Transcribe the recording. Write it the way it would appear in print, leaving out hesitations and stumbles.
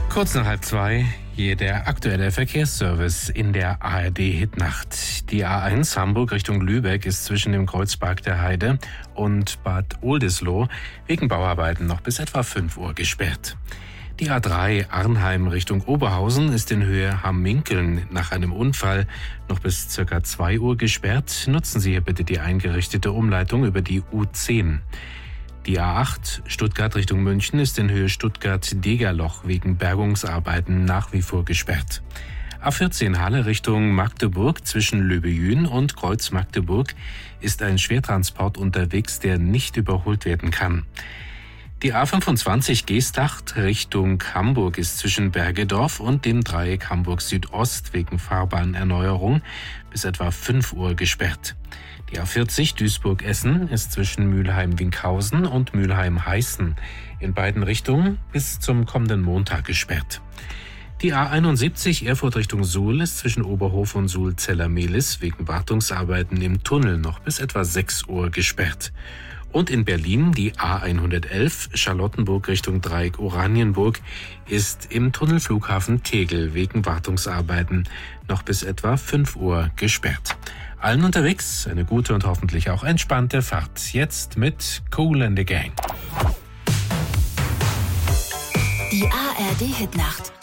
Kurz nach 1:30, hier der aktuelle Verkehrsservice in der ARD-Hitnacht. Die A1 Hamburg Richtung Lübeck ist zwischen dem Kreuzpark der Heide und Bad Oldesloe wegen Bauarbeiten noch bis etwa 5 Uhr gesperrt. Die A3 Arnheim Richtung Oberhausen ist in Höhe Hamminkeln nach einem Unfall noch bis ca. 2 Uhr gesperrt. Nutzen Sie hier bitte die eingerichtete Umleitung über die U10. Die A8 Stuttgart Richtung München ist in Höhe Stuttgart-Degerloch wegen Bergungsarbeiten nach wie vor gesperrt. A14 Halle Richtung Magdeburg zwischen Löbejün und Kreuz Magdeburg ist ein Schwertransport unterwegs, der nicht überholt werden kann. Die A25 Geesthacht Richtung Hamburg ist zwischen Bergedorf und dem Dreieck Hamburg Südost wegen Fahrbahnerneuerung bis etwa 5 Uhr gesperrt. Die A40 Duisburg-Essen ist zwischen Mülheim-Winkhausen und Mülheim-Heißen in beiden Richtungen bis zum kommenden Montag gesperrt. Die A71 Erfurt Richtung Suhl ist zwischen Oberhof und Suhl-Zellermehlis wegen Wartungsarbeiten im Tunnel noch bis etwa 6 Uhr gesperrt. Und in Berlin die A111 Charlottenburg Richtung Dreieck Oranienburg ist im Tunnel Flughafen Tegel wegen Wartungsarbeiten noch bis etwa 5 Uhr gesperrt. Allen unterwegs eine gute und hoffentlich auch entspannte Fahrt. Jetzt mit Kool and the Gang. Die ARD Hitnacht.